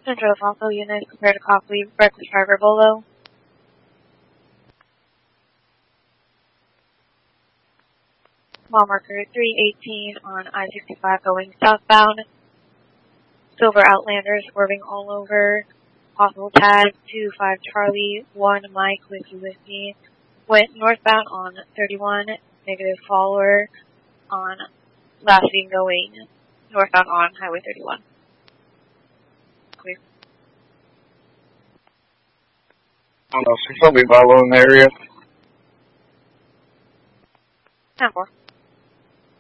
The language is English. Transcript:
Central Alfonso unit compared to Copley, reckless driver Bolo. Mile marker 318 on I-65 going southbound. Silver Outlander swerving all over. Possible tag 25 Charlie 1 Mike Whiskey. Went northbound on 31. Negative follower on last being going northbound on Highway 31. Clear. I don't know, somebody Bravo in the area. 10-4.